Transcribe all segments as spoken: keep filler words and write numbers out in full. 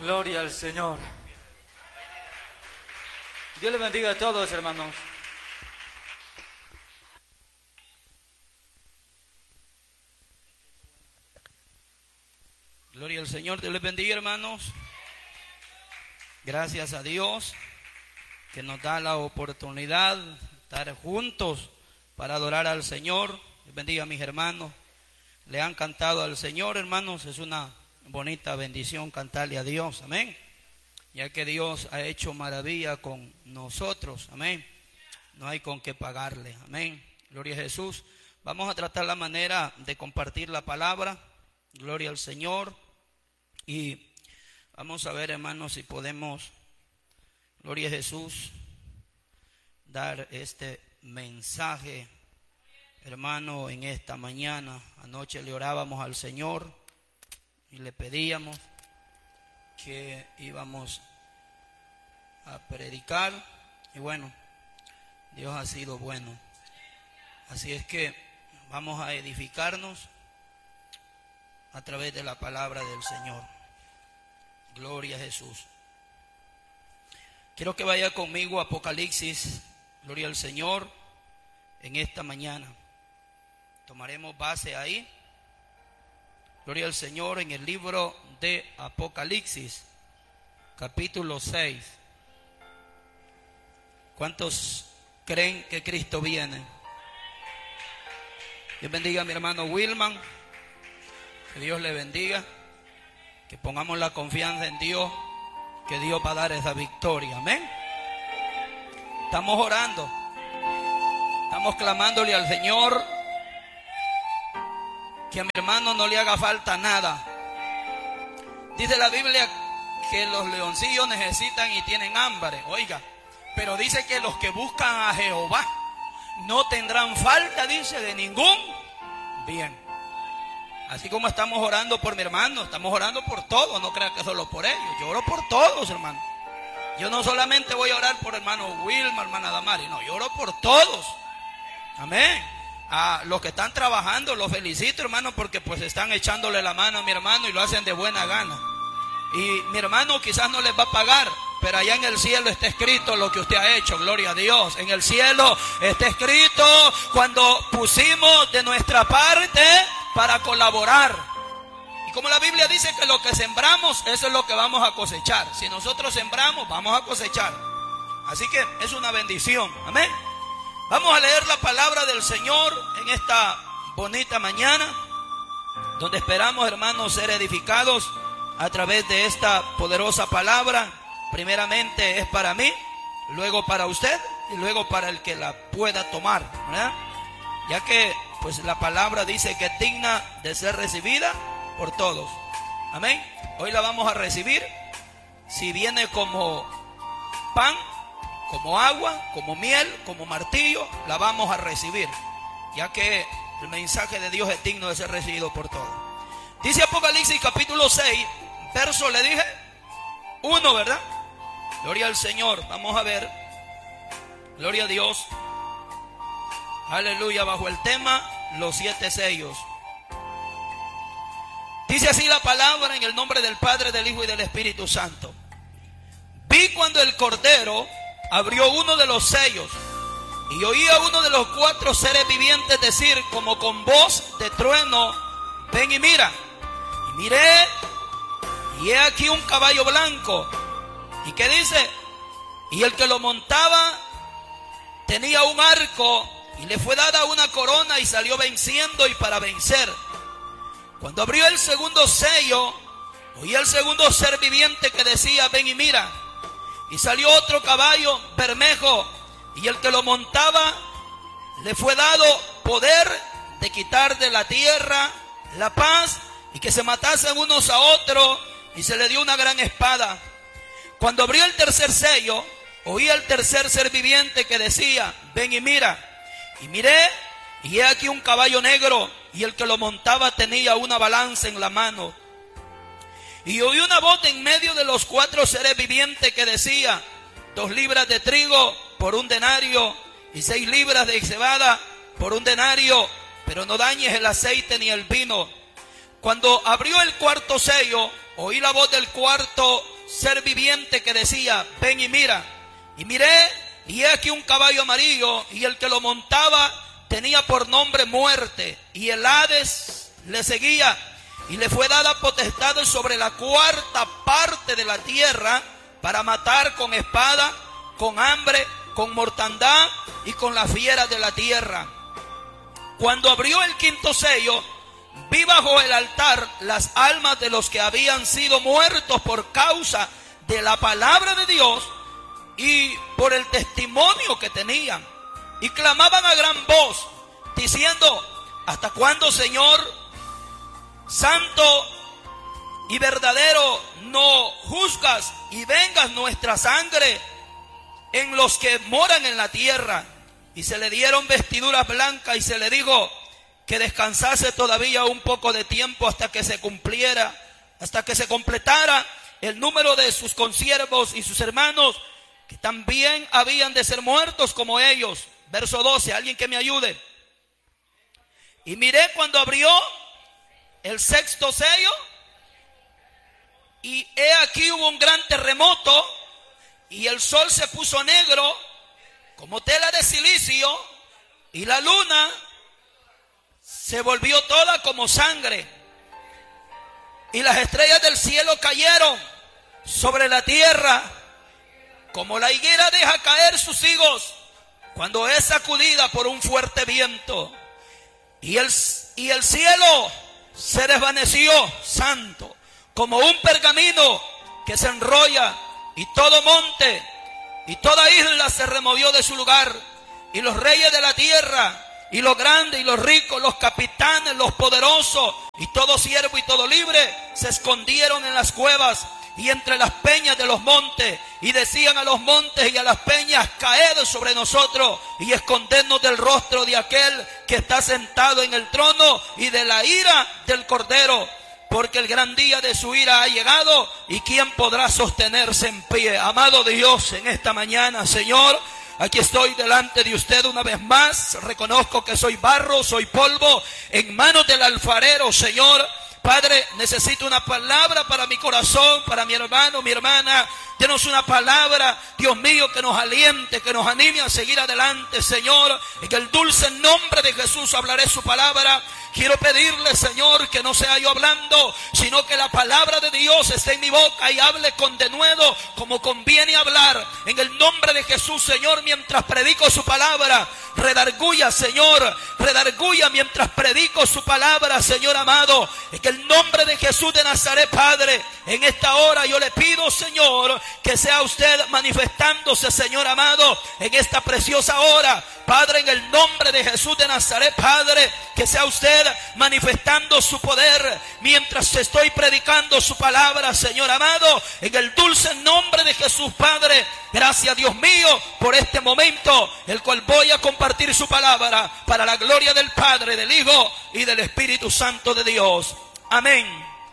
Gloria al Señor. Dios les bendiga a todos, hermanos. Gloria al Señor. Dios les bendiga, hermanos. Gracias a Dios que nos da la oportunidad de estar juntos para adorar al Señor. Dios bendiga a mis hermanos. Le han cantado al Señor, hermanos. Es una bonita bendición cantarle a Dios. Amén. Ya que Dios ha hecho maravilla con nosotros. Amén. No hay con qué pagarle. Amén. Gloria a Jesús. Vamos a tratar la manera de compartir la palabra. Gloria al Señor. Y vamos a ver, hermanos, si podemos, gloria a Jesús, dar este mensaje, hermano, en esta mañana. Anoche le orábamos al Señor y le pedíamos que íbamos a predicar. Y bueno, Dios ha sido bueno. Así es que vamos a edificarnos a través de la palabra del Señor. Gloria a Jesús. Quiero que vaya conmigo a Apocalipsis, gloria al Señor, en esta mañana. Tomaremos base ahí. Gloria al Señor, en el libro de Apocalipsis, capítulo seis. ¿Cuántos creen que Cristo viene? Dios bendiga a mi hermano Wilman. Que Dios le bendiga, que pongamos la confianza en Dios, que Dios va a dar esa victoria. Amén. Estamos orando, estamos clamándole al Señor que a mi hermano no le haga falta nada. Dice la Biblia que los leoncillos necesitan y tienen hambre, oiga, pero dice que los que buscan a Jehová no tendrán falta, dice, de ningún bien. Así como estamos orando por mi hermano, estamos orando por todos, no crean que solo por ellos. Yo oro por todos, hermano. Yo no solamente voy a orar por hermano Wilma, hermana Damari, no, yo oro por todos. Amén. A los que están trabajando, los felicito, hermano, porque pues están echándole la mano a mi hermano y lo hacen de buena gana. Y mi hermano quizás no les va a pagar, pero allá en el cielo está escrito lo que usted ha hecho, gloria a Dios. En el cielo está escrito cuando pusimos de nuestra parte para colaborar. Y como la Biblia dice que lo que sembramos, eso es lo que vamos a cosechar. Si nosotros sembramos, vamos a cosechar. Así que es una bendición. Amén. Vamos a leer la palabra del Señor en esta bonita mañana, donde esperamos, hermanos, ser edificados a través de esta poderosa palabra. Primeramente es para mí, luego para usted y luego para el que la pueda tomar, ¿verdad? Ya que pues la palabra dice que es digna de ser recibida por todos. Amén. Hoy la vamos a recibir. Si viene como pan, como agua, como miel, como martillo, la vamos a recibir, ya que el mensaje de Dios es digno de ser recibido por todos. Dice Apocalipsis capítulo seis, verso, le dije, uno, ¿verdad? Gloria al Señor. Vamos a ver. Gloria a Dios. Aleluya. Bajo el tema los siete sellos. Dice así la palabra, en el nombre del Padre, del Hijo y del Espíritu Santo. Vi cuando el Cordero abrió uno de los sellos y oí a uno de los cuatro seres vivientes decir como con voz de trueno: ven y mira. Y miré, y he aquí un caballo blanco. ¿Y qué dice? Y el que lo montaba tenía un arco, y le fue dada una corona, y salió venciendo y para vencer. Cuando abrió el segundo sello, oí al segundo ser viviente que decía: ven y mira. Y salió otro caballo bermejo, y el que lo montaba le fue dado poder de quitar de la tierra la paz, y que se matasen unos a otros, y se le dio una gran espada. Cuando abrió el tercer sello, oí al tercer ser viviente que decía: ven y mira. Y miré, y he aquí un caballo negro, y el que lo montaba tenía una balanza en la mano. Y oí una voz en medio de los cuatro seres vivientes que decía: dos libras de trigo por un denario, y seis libras de cebada por un denario, pero no dañes el aceite ni el vino. Cuando abrió el cuarto sello, oí la voz del cuarto ser viviente que decía: ven y mira. Y miré, y he aquí un caballo amarillo, y el que lo montaba tenía por nombre Muerte, y el Hades le seguía, y le fue dada potestad sobre la cuarta parte de la tierra para matar con espada, con hambre, con mortandad y con las fieras de la tierra. Cuando abrió el quinto sello, vi bajo el altar las almas de los que habían sido muertos por causa de la palabra de Dios y por el testimonio que tenían. Y clamaban a gran voz, diciendo: ¿hasta cuándo, Señor, santo y verdadero, no juzgas y vengas nuestra sangre en los que moran en la tierra? Y se le dieron vestiduras blancas y se le dijo que descansase todavía un poco de tiempo hasta que se cumpliera, hasta que se completara el número de sus consiervos y sus hermanos, que también habían de ser muertos como ellos. Verso doce, alguien que me ayude. Y miré cuando abrió el sexto sello, y he aquí hubo un gran terremoto, y el sol se puso negro como tela de silicio, y la luna se volvió toda como sangre, y las estrellas del cielo cayeron sobre la tierra, como la higuera deja caer sus higos cuando es sacudida por un fuerte viento. Y el, y el cielo se desvaneció, santo, como un pergamino que se enrolla, y todo monte y toda isla se removió de su lugar, y los reyes de la tierra, y los grandes y los ricos, los capitanes, los poderosos, y todo siervo y todo libre, se escondieron en las cuevas y entre las peñas de los montes, y decían a los montes y a las peñas: caed sobre nosotros y escondednos del rostro de aquel que está sentado en el trono y de la ira del Cordero, porque el gran día de su ira ha llegado, y quién podrá sostenerse en pie. Amado Dios, en esta mañana, Señor, aquí estoy delante de usted una vez más. Reconozco que soy barro, soy polvo en manos del alfarero, Señor. Padre, necesito una palabra para mi corazón, para mi hermano, mi hermana. Denos una palabra, Dios mío, que nos aliente, que nos anime a seguir adelante, Señor. En el dulce nombre de Jesús hablaré su palabra. Quiero pedirle, Señor, que no sea yo hablando, sino que la palabra de Dios esté en mi boca y hable con denuedo, como conviene hablar. En el nombre de Jesús, Señor, mientras predico su palabra, redarguya, Señor, redarguya mientras predico su palabra, Señor amado. En el nombre de Jesús de Nazaret, Padre, en esta hora yo le pido, Señor, que sea usted manifestándose, Señor amado, en esta preciosa hora. Padre, en el nombre de Jesús de Nazaret, Padre, que sea usted manifestando su poder mientras estoy predicando su palabra, Señor amado, en el dulce nombre de Jesús, Padre. Gracias, Dios mío, por este momento, el cual voy a compartir su palabra para la gloria del Padre, del Hijo y del Espíritu Santo de Dios. Amén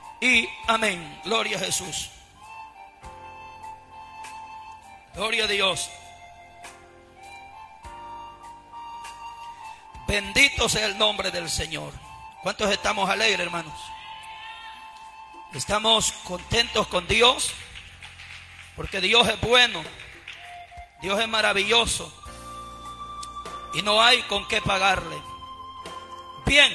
y amén. Gloria a Jesús. Gloria a Dios. Bendito sea el nombre del Señor. ¿Cuántos estamos alegres, hermanos? Estamos contentos con Dios, porque Dios es bueno, Dios es maravilloso, y no hay con qué pagarle. Bien,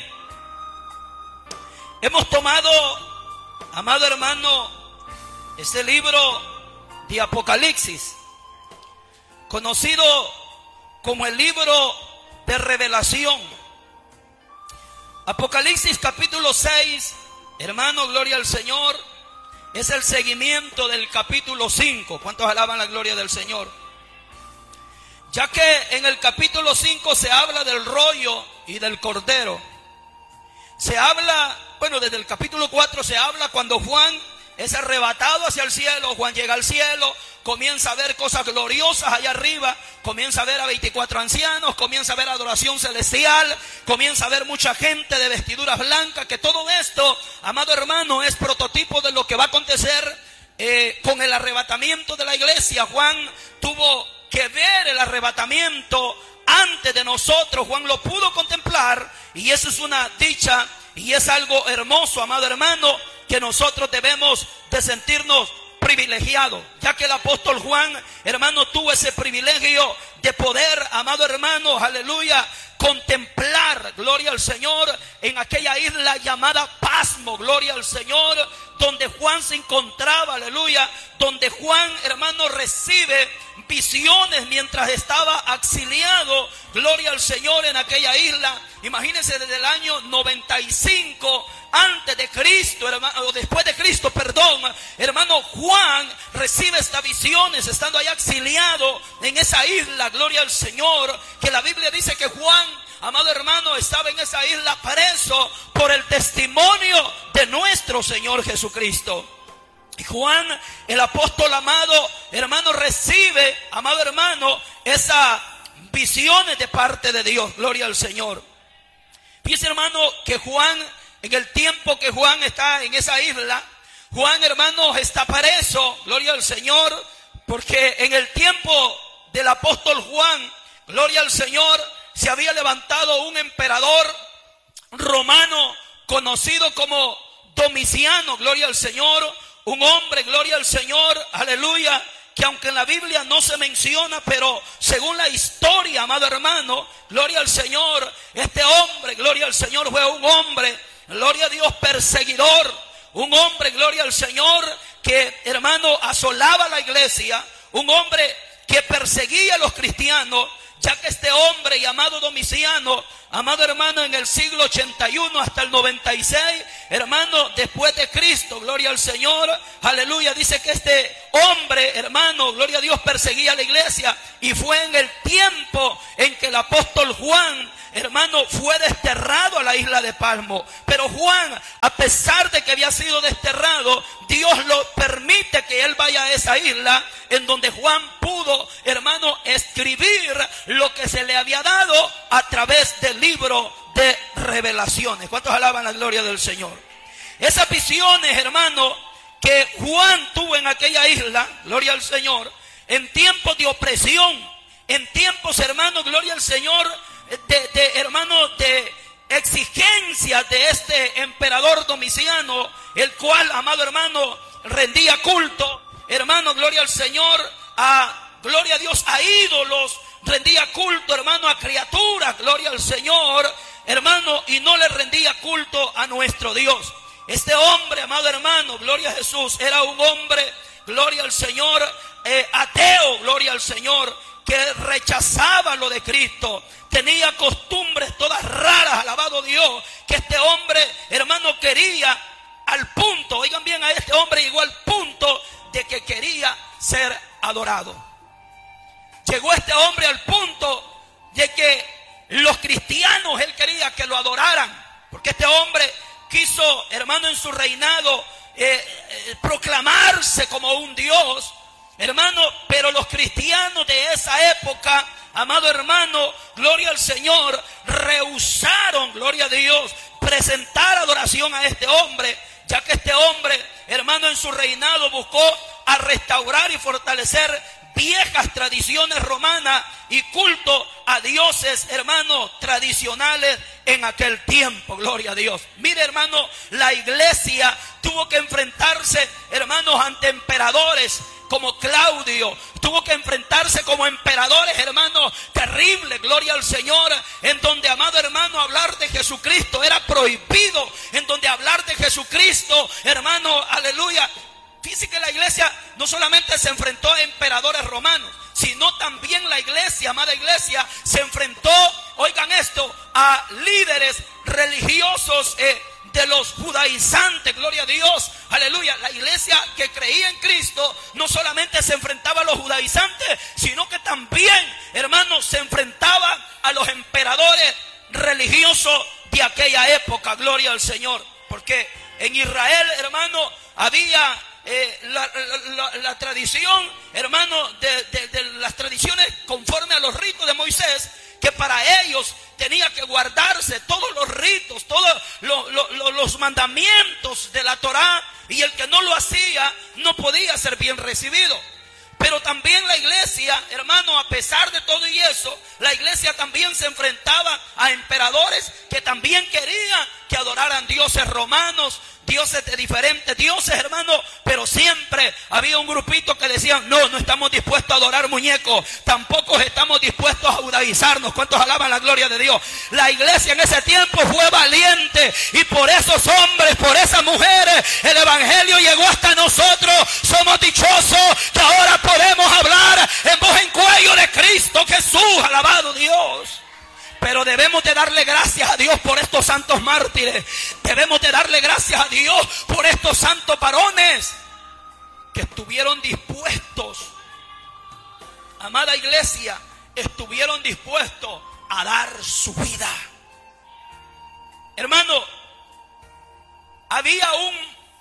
hemos tomado, amado hermano, este libro de Apocalipsis, conocido como el libro de revelación. Apocalipsis capítulo seis, hermano, gloria al Señor, es el seguimiento del capítulo cinco. ¿Cuántos alaban la gloria del Señor? Ya que en el capítulo cinco se habla del rollo y del cordero. Se habla, bueno, desde el capítulo cuatro se habla cuando Juan es arrebatado hacia el cielo. Juan llega al cielo, comienza a ver cosas gloriosas allá arriba, comienza a ver a veinticuatro ancianos, comienza a ver adoración celestial, comienza a ver mucha gente de vestiduras blancas, que todo esto, amado hermano, es prototipo de lo que va a acontecer eh, con el arrebatamiento de la iglesia. Juan tuvo que ver el arrebatamiento antes de nosotros, Juan lo pudo contemplar, y eso es una dicha y es algo hermoso, amado hermano, que nosotros debemos de sentirnos privilegiado, ya que el apóstol Juan, hermano, tuvo ese privilegio de poder, amado hermano, aleluya, contemplar, gloria al Señor, en aquella isla llamada Pasmo, gloria al Señor, donde Juan se encontraba, aleluya, donde Juan, hermano, recibe visiones mientras estaba exiliado, gloria al Señor, en aquella isla. Imagínense, desde el año noventa y cinco antes de Cristo, hermano, o después de Cristo, perdón, hermano, Juan recibe estas visiones estando allá exiliado en esa isla, gloria al Señor, que la Biblia dice que Juan, amado hermano, estaba en esa isla preso por el testimonio de nuestro Señor Jesucristo. Y Juan, el apóstol amado, hermano, recibe, amado hermano, esas visiones de parte de Dios, gloria al Señor. Fíjese, hermano, que Juan, en el tiempo que Juan está en esa isla, Juan, hermano, está preso, gloria al Señor, porque en el tiempo del apóstol Juan, gloria al Señor, se había levantado un emperador romano conocido como Domiciano, gloria al Señor, un hombre, gloria al Señor, aleluya, que aunque en la Biblia no se menciona, pero según la historia, amado hermano, gloria al Señor, este hombre, gloria al Señor, fue un hombre, gloria a Dios, perseguidor, un hombre, gloria al Señor, que, hermano, asolaba la iglesia, un hombre que perseguía a los cristianos, ya que este hombre llamado Domiciano, amado hermano, en el siglo ochenta y uno hasta el noventa y seis, hermano, después de Cristo, gloria al Señor, aleluya, dice que este hombre, hermano, gloria a Dios, perseguía a la iglesia, y fue en el tiempo en que el apóstol Juan, hermano, fue desterrado a la isla de Pasmo. Pero Juan, a pesar de que había sido desterrado, Dios lo permite que él vaya a esa isla, en donde Juan pudo, hermano, escribir lo que se le había dado a través del libro de Revelaciones. ¿Cuántos alaban la gloria del Señor? Esas visiones, hermano, que Juan tuvo en aquella isla, gloria al Señor, en tiempos de opresión, en tiempos, hermano, gloria al Señor, de, de hermano, de exigencias de este emperador Domiciano, el cual, amado hermano, rendía culto, hermano, gloria al Señor, a, gloria a Dios, a ídolos, rendía culto, hermano, a criaturas, gloria al Señor, hermano, y no le rendía culto a nuestro Dios. Este hombre, amado hermano, gloria a Jesús, era un hombre, gloria al Señor, eh, ateo, gloria al Señor, que rechazaba lo de Cristo, tenía costumbres todas raras, alabado Dios, que este hombre, hermano, quería al punto, oigan bien, a este hombre llegó al punto de que quería ser adorado. Llegó este hombre al punto de que los cristianos, él quería que lo adoraran, porque este hombre quiso, hermano, en su reinado eh, eh, proclamarse como un Dios, hermano, pero los cristianos de esa época, amado hermano, gloria al Señor, rehusaron, gloria a Dios, presentar adoración a este hombre, ya que este hombre, hermano, en su reinado buscó a restaurar y fortalecer viejas tradiciones romanas y culto a dioses, hermanos, tradicionales en aquel tiempo, gloria a Dios. Mire, hermano, la iglesia tuvo que enfrentarse, hermanos, ante emperadores como Claudio, tuvo que enfrentarse como emperadores, hermanos, terribles, gloria al Señor, en donde, amado hermano, hablar de Jesucristo era prohibido, en donde hablar de Jesucristo, hermano, aleluya. Fíjese que la iglesia no solamente se enfrentó a emperadores romanos, sino también la iglesia, amada iglesia, se enfrentó, oigan esto, a líderes religiosos eh, de los judaizantes, gloria a Dios, aleluya. La iglesia que creía en Cristo no solamente se enfrentaba a los judaizantes, sino que también, hermanos, se enfrentaba a los emperadores religiosos de aquella época, gloria al Señor. Porque en Israel, hermano, había eh, la, la, la tradición, hermano, de, de, de las tradiciones conforme a los ritos de Moisés, que para ellos tenía que guardarse todos los ritos, todos los, los, los mandamientos de la Torá, y el que no lo hacía no podía ser bien recibido. Pero también la iglesia, hermano, a pesar de todo y eso, la iglesia también se enfrentaba a emperadores que también querían que adoraran dioses romanos, dioses de diferentes dioses, hermano, pero siempre tarde había un grupito que decían, no, no estamos dispuestos a adorar muñecos, tampoco estamos dispuestos a judaizarnos. ¿Cuántos alaban la gloria de Dios? La iglesia en ese tiempo fue valiente, y por esos hombres, por esas mujeres, el evangelio llegó hasta nosotros. Somos dichosos que ahora podemos hablar en voz en cuello de Cristo Jesús. Alabado Dios. Pero debemos de darle gracias a Dios por estos santos mártires. Debemos de darle gracias a Dios por estos santos varones que estuvieron dispuestos, amada iglesia, estuvieron dispuestos a dar su vida. Hermano, había un,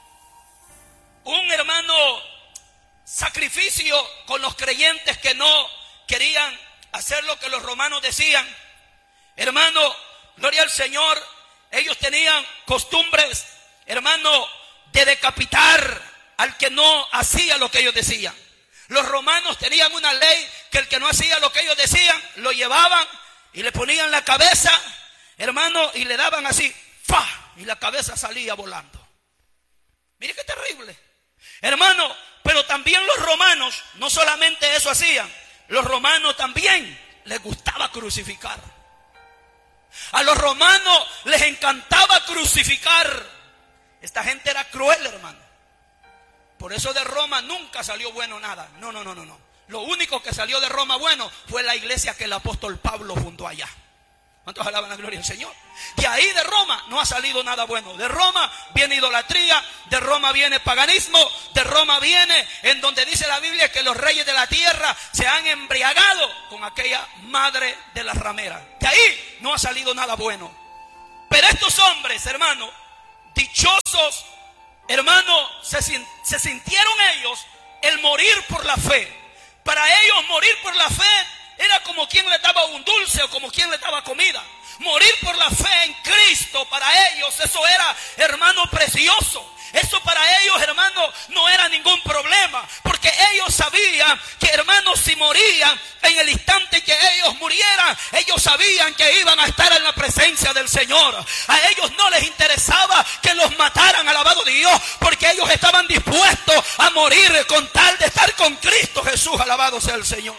un hermano sacrificio con los creyentes que no querían hacer lo que los romanos decían. Hermano, gloria al Señor, ellos tenían costumbres, hermano, de decapitar al que no hacía lo que ellos decían. Los romanos tenían una ley que el que no hacía lo que ellos decían, lo llevaban y le ponían la cabeza, hermano, y le daban así, ¡fa! Y la cabeza salía volando. Mire qué terrible. Hermano, pero también los romanos, no solamente eso hacían, los romanos también les gustaba crucificar. A los romanos les encantaba crucificar. Esta gente era cruel, hermano. Por eso de Roma nunca salió bueno nada. No, no, no, no, no. Lo único que salió de Roma bueno fue la iglesia que el apóstol Pablo fundó allá. ¿Cuántos alaban la gloria del Señor? De ahí de Roma no ha salido nada bueno. De Roma viene idolatría, de Roma viene paganismo, de Roma viene en donde dice la Biblia que los reyes de la tierra se han embriagado con aquella madre de las rameras. De ahí no ha salido nada bueno. Pero estos hombres, hermano, dichosos, hermano, se, se sintieron ellos el morir por la fe. Para ellos morir por la fe era como quien les daba un dulce o como quien les daba comida. Morir por la fe en Cristo, para ellos eso era, hermano, precioso. Eso para ellos, hermano, no era ningún problema, porque ellos sabían que, hermanos, si morían en el instante que ellos murieran, ellos sabían que iban a estar en la presencia del Señor. A ellos no les interesaba que los mataran, alabado Dios, porque ellos estaban dispuestos a morir con tal de estar con Cristo Jesús, alabado sea el Señor.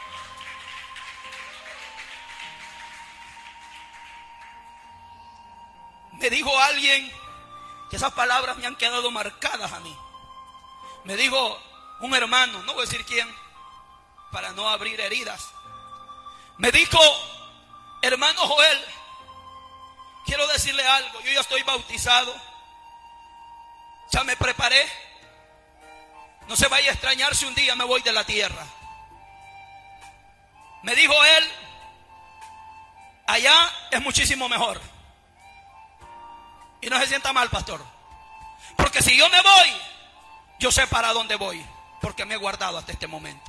Me dijo alguien que esas palabras me han quedado marcadas a mí. Me dijo un hermano, no voy a decir quién, para no abrir heridas. Me dijo, hermano Joel, quiero decirle algo, yo ya estoy bautizado, ya me preparé, no se vaya a extrañar si un día me voy de la tierra. Me dijo él, allá es muchísimo mejor. Y no se sienta mal, pastor, porque si yo me voy, yo sé para dónde voy, porque me he guardado hasta este momento.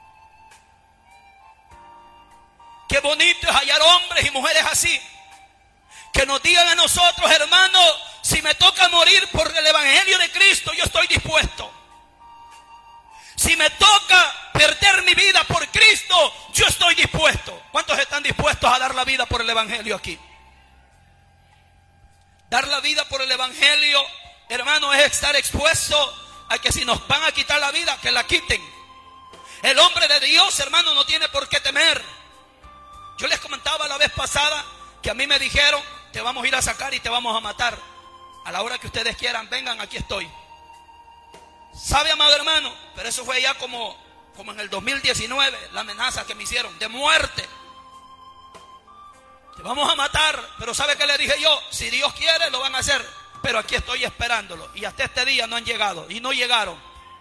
Qué bonito es hallar hombres y mujeres así, que nos digan a nosotros, hermanos, si me toca morir por el evangelio de Cristo, yo estoy dispuesto. Si me toca perder mi vida por Cristo, yo estoy dispuesto. ¿Cuántos están dispuestos a dar la vida por el evangelio aquí? Dar la vida por el evangelio, hermano, es estar expuesto a que si nos van a quitar la vida, que la quiten. El hombre de Dios, hermano, no tiene por qué temer. Yo les comentaba la vez pasada que a mí me dijeron, te vamos a ir a sacar y te vamos a matar. A la hora que ustedes quieran, vengan, aquí estoy. ¿Sabe, amado hermano? Pero eso fue ya como, como en el dos mil diecinueve, la amenaza que me hicieron de muerte. Te vamos a matar, pero ¿sabe qué le dije yo? Si Dios quiere, lo van a hacer, pero aquí estoy esperándolo. Y hasta este día no han llegado, y no llegaron.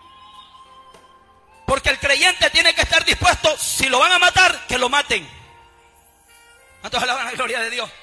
Porque el creyente tiene que estar dispuesto, si lo van a matar, que lo maten. ¿Cuántos alaban la gloria de Dios?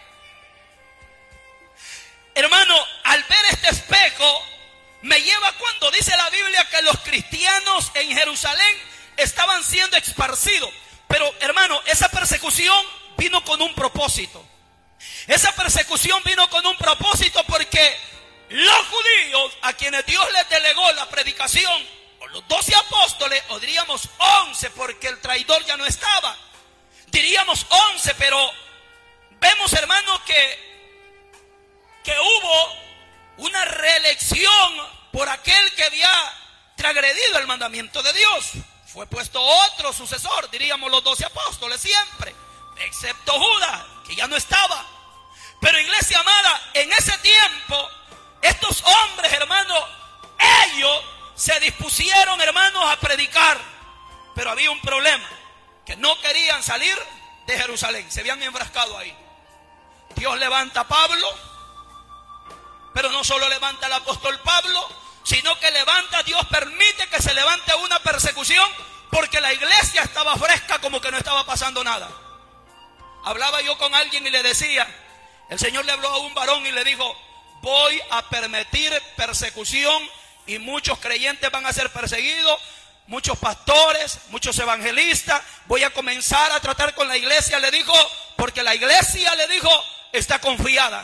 Hermano, al ver este espejo, me lleva cuando dice la Biblia que los cristianos en Jerusalén estaban siendo esparcidos. Pero, hermano, esa persecución vino con un propósito. Esa persecución vino con un propósito porque los judíos a quienes Dios les delegó la predicación, o los doce apóstoles, o diríamos once porque el traidor ya no estaba, diríamos once, pero vemos, hermano, que, que hubo una reelección por aquel que había transgredido el mandamiento de Dios. Fue puesto otro sucesor, diríamos los doce apóstoles siempre, excepto Judas, que ya no estaba. Pero iglesia amada, en ese tiempo, estos hombres, hermanos, ellos se dispusieron, hermanos, a predicar. Pero había un problema, que no querían salir de Jerusalén, se habían enfrascado ahí. Dios levanta a Pablo, pero no solo levanta al apóstol Pablo, sino que levanta, Dios permite que se levante una persecución, porque la iglesia estaba fresca, como que no estaba pasando nada. Hablaba yo con alguien y le decía, el Señor le habló a un varón y le dijo, voy a permitir persecución y muchos creyentes van a ser perseguidos, muchos pastores, muchos evangelistas, voy a comenzar a tratar con la iglesia, le dijo, porque la iglesia, le dijo, está confiada.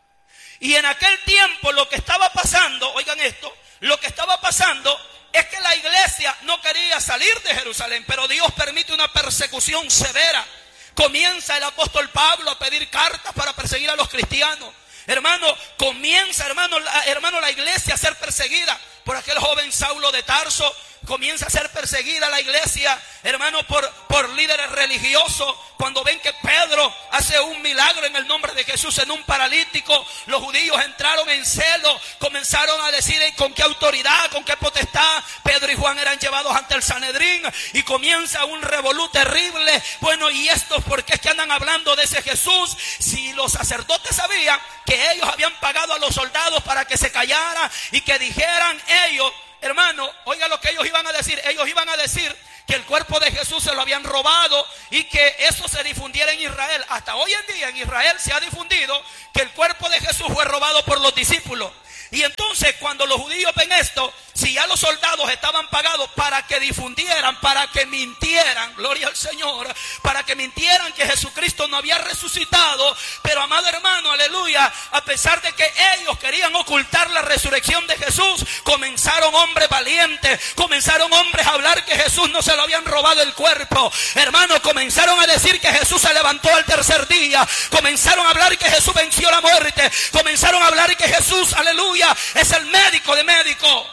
Y en aquel tiempo lo que estaba pasando, oigan esto, lo que estaba pasando es que la iglesia no quería salir de Jerusalén, pero Dios permite una persecución severa. Comienza el apóstol Pablo a pedir cartas para perseguir a los cristianos. Hermano, comienza, hermano, la, hermano, la iglesia a ser perseguida por aquel joven Saulo de Tarso. Comienza a ser perseguida la iglesia, hermano, por, por líderes religiosos. Cuando ven que Pedro hace un milagro en el nombre de Jesús en un paralítico, los judíos entraron en celo, comenzaron a decir con qué autoridad, con qué potestad Pedro y Juan eran llevados ante el Sanedrín, y comienza un revolú terrible. Bueno, ¿y estos por qué es que andan hablando de ese Jesús? Si los sacerdotes sabían que ellos habían pagado a los soldados para que se callaran y que dijeran ellos, hermano, oiga lo que ellos iban a decir. Ellos iban a decir que el cuerpo de Jesús se lo habían robado y que eso se difundiera en Israel. Hasta hoy en día en Israel se ha difundido que el cuerpo de Jesús fue robado por los discípulos. Y entonces cuando los judíos ven esto, si ya los soldados estaban pagados para que difundieran, para que mintieran, gloria al Señor, para que mintieran que Jesucristo no había resucitado, pero amado hermano, aleluya, a pesar de que ellos querían ocultar la resurrección de Jesús, comenzaron hombres valientes, comenzaron hombres a hablar que Jesús no se lo habían robado el cuerpo, hermano, comenzaron a decir que Jesús se levantó al tercer día, comenzaron a hablar que Jesús venció la muerte, comenzaron a hablar que Jesús, aleluya, es el médico de médicos.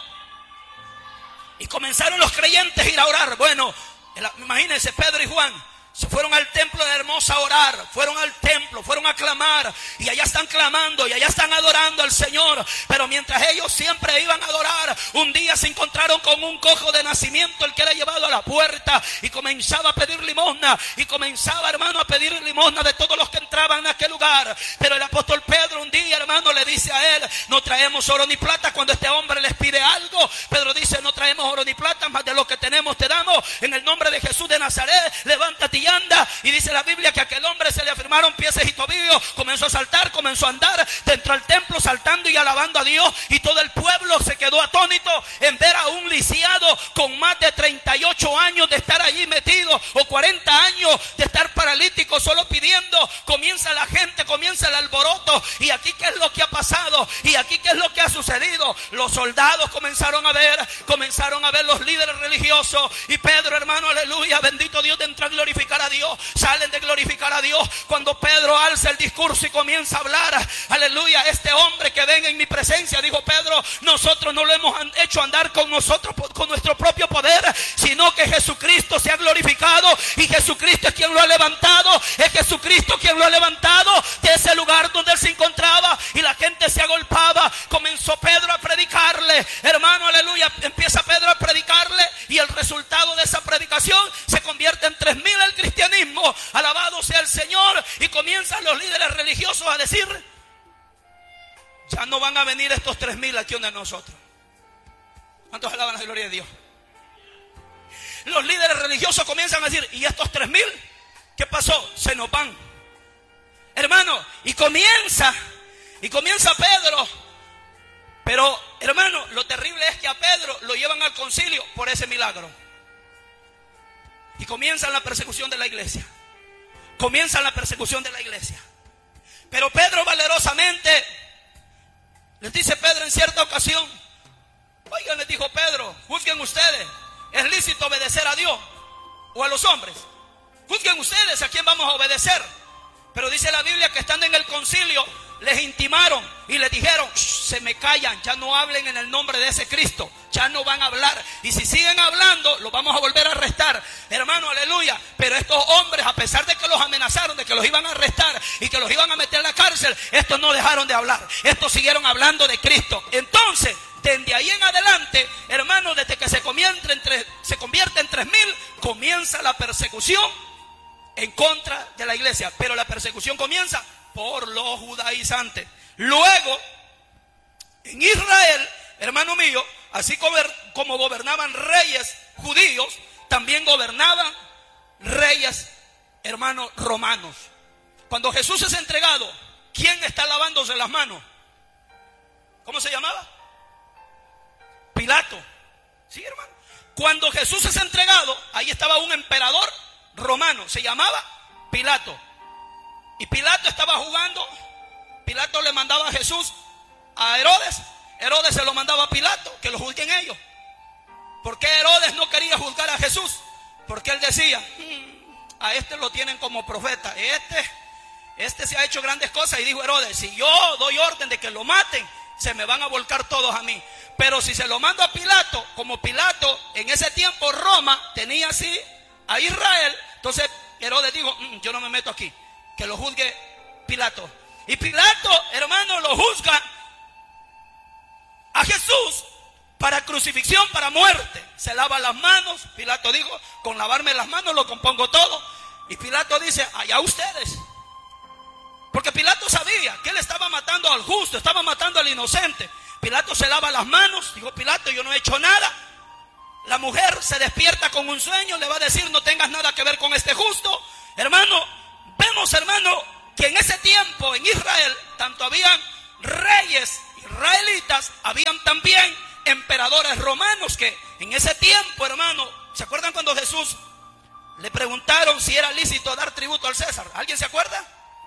Y comenzaron los creyentes a ir a orar. Bueno, imagínense, Pedro y Juan se fueron al templo de Hermosa a orar, fueron al templo, fueron a clamar, y allá están clamando, y allá están adorando al Señor. Pero mientras ellos siempre iban a adorar, un día se encontraron con un cojo de nacimiento, el que era llevado a la puerta, y comenzaba a pedir limosna, y comenzaba, hermano, a pedir limosna de todos los que entraban en aquel lugar. Pero el apóstol Pedro un día, hermano, le dice a él, no traemos oro ni plata. Cuando este hombre les pide algo, Pedro dice, no traemos oro ni plata, más de lo que tenemos te damos, en el nombre de Jesús de Nazaret, levántate y anda. Y dice la Biblia que a aquel hombre se le afirmaron pies y tobillos, comenzó a saltar, comenzó a andar dentro del templo saltando y alabando a Dios, y todo el pueblo se quedó atónito en ver a un lisiado con más de treinta y ocho años de estar allí metido, o cuarenta años de estar paralítico solo pidiendo. Comienza la gente, comienza el alboroto, y aquí qué es lo que ha pasado, y aquí qué es lo que ha sucedido. Los soldados comenzaron a ver, comenzaron a ver los líderes religiosos, y Pedro, hermano, aleluya, bendito Dios, de entrar a glorificar a Dios, salen de glorificar a Dios. Cuando Pedro alza el discurso y comienza a hablar, aleluya, este hombre que ven en mi presencia, dijo Pedro, nosotros no lo hemos hecho andar con nosotros, con nuestro propio poder, sino que Jesucristo se ha glorificado, y Jesucristo es quien lo ha levantado, es Jesucristo quien lo ha levantado de ese lugar donde él se encontraba, y la gente se agolpaba. Comenzó Pedro a predicarle, hermano, aleluya, empieza Pedro a predicarle, y el resultado de esa predicación se convierte en tres mil el cristianismo, alabado sea el Señor. Y comienzan los líderes religiosos a decir, ya no van a venir estos tres mil aquí donde nosotros. ¿Cuántos alaban la gloria de Dios? Los líderes religiosos comienzan a decir, ¿y estos tres mil? ¿Qué pasó? Se nos van, hermano. Y comienza, y comienza Pedro. Pero, hermano, lo terrible es que a Pedro lo llevan al concilio por ese milagro. Y comienza la persecución de la iglesia. Comienza la persecución de la iglesia. Pero Pedro valerosamente les dice Pedro en cierta ocasión, oigan, les dijo Pedro, juzguen ustedes, ¿es lícito obedecer a Dios o a los hombres? Juzguen ustedes a quién vamos a obedecer. Pero dice la Biblia que estando en el concilio, les intimaron y les dijeron: se me callan, ya no hablen en el nombre de ese Cristo, ya no van a hablar, y si siguen hablando los vamos a volver a arrestar, hermano, aleluya. Pero estos hombres, a pesar de que los amenazaron de que los iban a arrestar y que los iban a meter en la cárcel, estos no dejaron de hablar, estos siguieron hablando de Cristo. Entonces, desde ahí en adelante, hermano, desde que se convierte en tres, se convierte en tres mil, comienza la persecución en contra de la iglesia. Pero la persecución comienza por los judaizantes. Luego, en Israel, hermano mío, así como gobernaban reyes judíos, también gobernaban reyes, hermanos, romanos. Cuando Jesús es entregado, ¿quién está lavándose las manos? ¿Cómo se llamaba? Pilato. Sí, hermano. Cuando Jesús es entregado, ahí estaba un emperador romano, se llamaba Pilato. Y Pilato estaba jugando. Pilato le mandaba a Jesús a Herodes. Herodes se lo mandaba a Pilato, que lo juzguen ellos. ¿Por qué Herodes no quería juzgar a Jesús? Porque él decía: mmm, a este lo tienen como profeta, este, este se ha hecho grandes cosas. Y dijo Herodes: si yo doy orden de que lo maten, se me van a volcar todos a mí. Pero si se lo mando a Pilato, como Pilato en ese tiempo Roma tenía así a Israel, entonces Herodes dijo: mmm, yo no me meto aquí, que lo juzgue Pilato. Y Pilato, hermano, lo juzga a Jesús para crucifixión, para muerte. Se lava las manos. Pilato dijo: con lavarme las manos lo compongo todo. Y Pilato dice: allá ustedes. Porque Pilato sabía que él estaba matando al justo, estaba matando al inocente. Pilato se lava las manos. Dijo Pilato: yo no he hecho nada. La mujer se despierta con un sueño, le va a decir: no tengas nada que ver con este justo. Hermano, vemos, hermano, que en ese tiempo en Israel tanto habían reyes israelitas, habían también emperadores romanos, que en ese tiempo, hermano, ¿se acuerdan cuando Jesús le preguntaron si era lícito dar tributo al César? ¿Alguien se acuerda?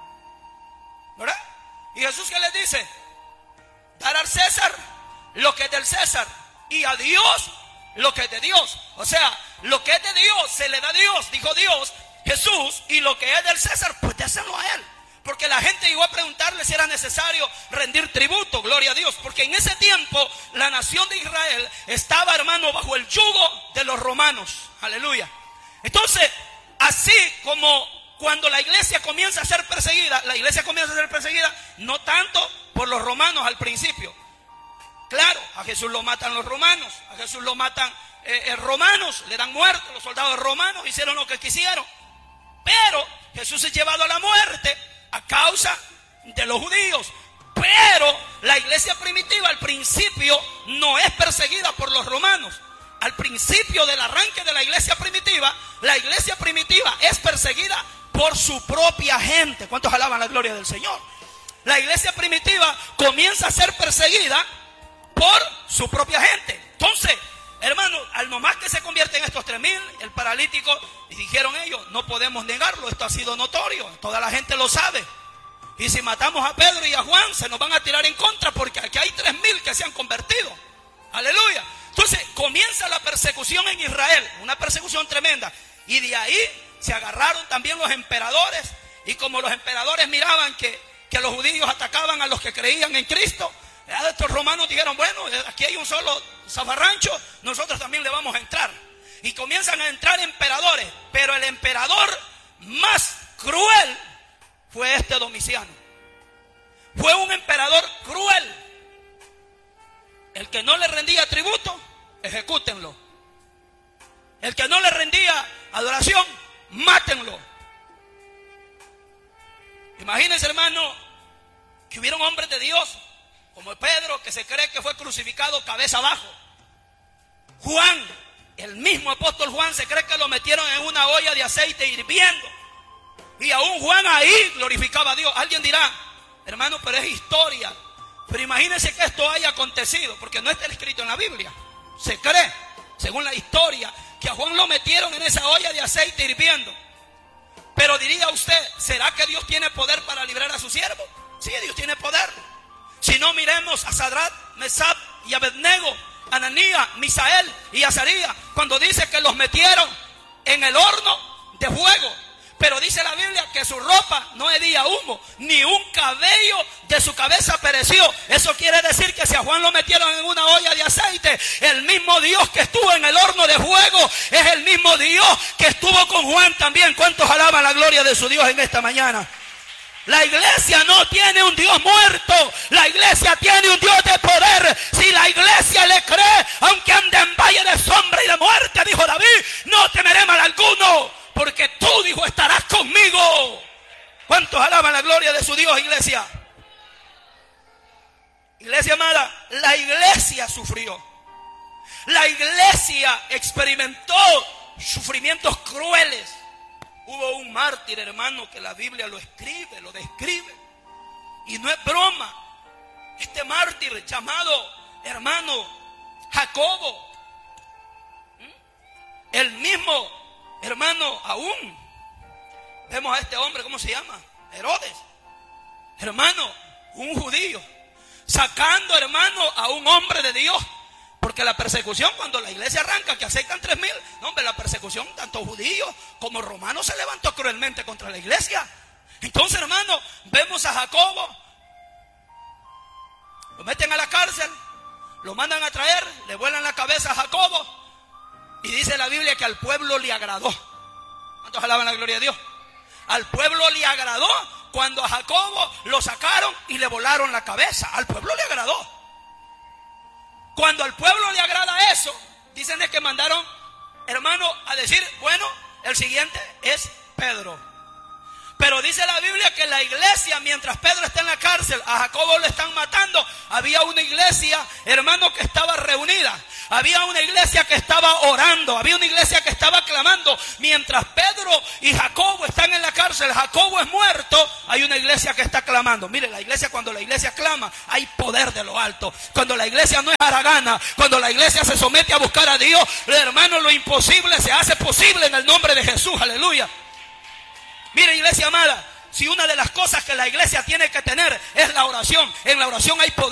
¿Verdad? Y Jesús, ¿qué les dice? Dar al César lo que es del César y a Dios lo que es de Dios. O sea, lo que es de Dios se le da a Dios, dijo Dios, Jesús, y lo que es del César, pues déselo a él. Porque la gente llegó a preguntarle si era necesario rendir tributo, gloria a Dios. Porque en ese tiempo la nación de Israel estaba, hermano, bajo el yugo de los romanos. Aleluya. Entonces, así como cuando la iglesia comienza a ser perseguida, la iglesia comienza a ser perseguida no tanto por los romanos al principio. Claro, a Jesús lo matan los romanos, a Jesús lo matan eh, eh, romanos, le dan muerte, los soldados romanos hicieron lo que quisieron. Pero Jesús es llevado a la muerte a causa de los judíos. Pero la iglesia primitiva al principio no es perseguida por los romanos. Al principio del arranque de la iglesia primitiva, la iglesia primitiva es perseguida por su propia gente. ¿Cuántos alaban la gloria del Señor? La iglesia primitiva comienza a ser perseguida por su propia gente. Entonces, hermano, al nomás que se convierten estos tres mil, el paralítico, y dijeron ellos: no podemos negarlo, esto ha sido notorio, toda la gente lo sabe. Y si matamos a Pedro y a Juan, se nos van a tirar en contra, porque aquí hay tres mil que se han convertido. Aleluya. Entonces comienza la persecución en Israel, una persecución tremenda. Y de ahí se agarraron también los emperadores. Y como los emperadores miraban que, que los judíos atacaban a los que creían en Cristo, estos romanos dijeron: bueno, aquí hay un solo zafarrancho, nosotros también le vamos a entrar. Y comienzan a entrar emperadores. Pero el emperador más cruel fue este Domiciano. Fue un emperador cruel. El que no le rendía tributo, ejecútenlo. El que no le rendía adoración, mátenlo. Imagínense, hermano, que hubieron hombres de Dios como Pedro, que se cree que fue crucificado cabeza abajo. Juan, el mismo apóstol Juan, se cree que lo metieron en una olla de aceite hirviendo. Y aún Juan ahí glorificaba a Dios. Alguien dirá: hermano, pero es historia. Pero imagínense que esto haya acontecido, porque no está escrito en la Biblia. Se cree, según la historia, que a Juan lo metieron en esa olla de aceite hirviendo. Pero diría usted: ¿será que Dios tiene poder para librar a su siervo? Sí, Dios tiene poder. Si no, miremos a Sadrach, Mesach y Abednego, Ananías, Misael y Azarías, cuando dice que los metieron en el horno de fuego. Pero dice la Biblia que su ropa no hedía humo, ni un cabello de su cabeza pereció. Eso quiere decir que si a Juan lo metieron en una olla de aceite, el mismo Dios que estuvo en el horno de fuego es el mismo Dios que estuvo con Juan también. ¿Cuántos alaban la gloria de su Dios en esta mañana? La iglesia no tiene un Dios muerto, la iglesia tiene un Dios de poder. Si la iglesia le cree, aunque ande en valle de sombra y de muerte, dijo David, no temeré mal alguno, porque tú, dijo, estarás conmigo. ¿Cuántos alaban la gloria de su Dios, iglesia? Iglesia amada, la iglesia sufrió. La iglesia experimentó sufrimientos crueles. Hubo un mártir, hermano, que la Biblia lo escribe, lo describe. Y no es broma. Este mártir llamado, hermano, Jacobo. El mismo, hermano, aún. Vemos a este hombre, ¿cómo se llama? Herodes. Hermano, un judío. Sacando, hermano, a un hombre de Dios. Porque la persecución, cuando la iglesia arranca, que aceptan tres mil, no, hombre, la persecución, tanto judíos como romanos, se levantó cruelmente contra la iglesia. Entonces, hermano, vemos a Jacobo, lo meten a la cárcel, lo mandan a traer, le vuelan la cabeza a Jacobo, y dice la Biblia que al pueblo le agradó. ¿Cuántos alaban la gloria de Dios? Al pueblo le agradó cuando a Jacobo lo sacaron y le volaron la cabeza. Al pueblo le agradó. Cuando al pueblo le agrada eso, dicen de que mandaron, hermano, a decir, bueno, el siguiente es Pedro. Pero dice la Biblia que la iglesia, mientras Pedro está en la cárcel, a Jacobo lo están matando, había una iglesia, hermano, que estaba reunida. Había una iglesia que estaba orando, había una iglesia que estaba clamando. Mientras Pedro y Jacobo están en la cárcel, Jacobo es muerto, hay una iglesia que está clamando. Mire, la iglesia, cuando la iglesia clama, hay poder de lo alto. Cuando la iglesia no es haragana, cuando la iglesia se somete a buscar a Dios, hermano, lo imposible se hace posible en el nombre de Jesús, aleluya. Mire, iglesia amada, si una de las cosas que la iglesia tiene que tener es la oración, en la oración hay poder.